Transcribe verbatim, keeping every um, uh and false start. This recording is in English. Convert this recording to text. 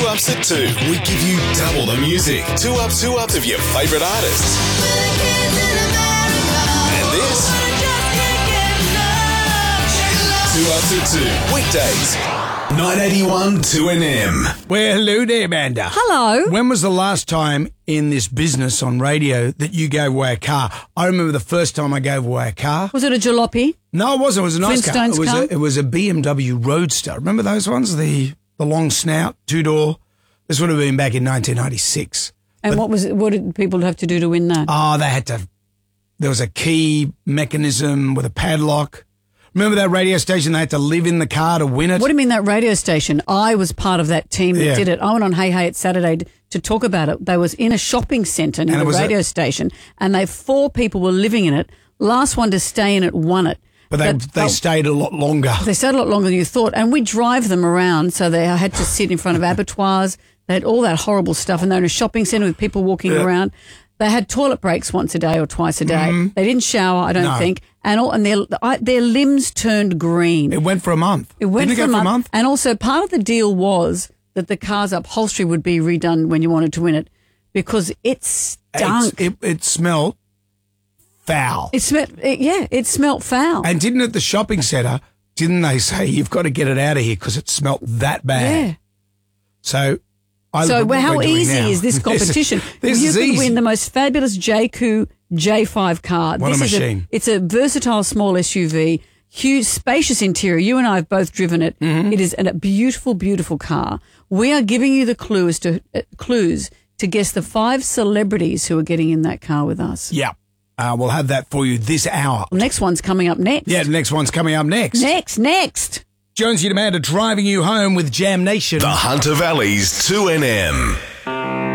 Ups at two. We give you double the music. Two ups, two ups of your favourite artists. And this. Two Ups at two. Weekdays. nine eighty-one two N M. Well, hello there, Amanda. Hello. When was the last time in this business on radio that you gave away a car? I remember the first time I gave away a car. Was it a jalopy? No, it wasn't. It was a nice car. Flintstones It was car? a, it was a B M W Roadster. Remember those ones? The the long snout, two-door. This would have been back in nineteen ninety-six. And what was it, what did people have to do to win that? Oh, they had to. There was a key mechanism with a padlock. Remember that radio station? They had to live in the car to win it. What do you mean that radio station? I was part of that team that Yeah. did it. I went on Hey Hey It's Saturday to, to talk about it. They was in a shopping centre near And it the was a- radio station, and they four people were living in it. Last one to stay in it won it. But they But- they oh, stayed a lot longer. They stayed a lot longer than you thought, and we drive them around, so they had to sit in front of abattoirs. They had all that horrible stuff, and they're in a shopping centre with people walking Yeah. around. They had toilet breaks once a day or twice a day. They didn't shower, I don't No. think, and all, and their I, their limbs turned green. It went for a month. It went Didn't for, it a go month. for a month? And also part of the deal was that the car's upholstery would be redone when you wanted to win it because it stunk. It's- It, it smelled foul. It smelled, it, yeah, it smelt foul. And didn't at the shopping centre, didn't they say you've got to get it out of here because it smelt that bad? yeah. So, I So look at well, what how we're doing easy now. is this competition? This you is could easy. win the most fabulous J Q J five car. What a this machine. Is a, it's a versatile small S U V, huge, spacious interior. You and I have both driven it. Mm-hmm. It is a beautiful, beautiful car. We are giving you the clues to uh, clues to guess the five celebrities who are getting in that car with us. Yeah. Uh, we'll have that for you this hour. The next one's coming up next. Yeah, the next one's coming up next. Next, next. Jonesy and Amanda driving you home with Jam Nation. The Hunter Valley's two N M.